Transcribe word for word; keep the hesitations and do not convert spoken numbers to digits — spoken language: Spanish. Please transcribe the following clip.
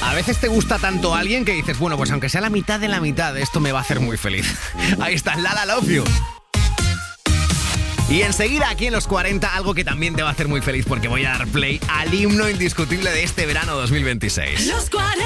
A veces te gusta tanto alguien que dices, bueno, pues aunque sea la mitad de la mitad, esto me va a hacer muy feliz. Ahí está, Lala Love You. Y enseguida aquí en los cuarenta, algo que también te va a hacer muy feliz porque voy a dar play al himno indiscutible de este verano dos mil veintiséis. Los cuarenta.